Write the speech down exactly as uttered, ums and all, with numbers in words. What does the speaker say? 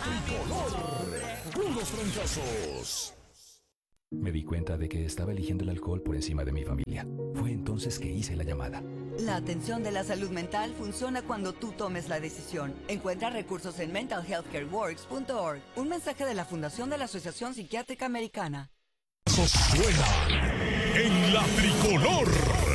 Tricolor. Puros fracasos. Me di cuenta de que estaba eligiendo el alcohol por encima de mi familia. Fue entonces que hice la llamada. La atención de la salud mental funciona cuando tú tomes la decisión. Encuentra recursos en mental health care works punto org. Un mensaje de la Fundación de la Asociación Psiquiátrica Americana. Suena en la Tricolor.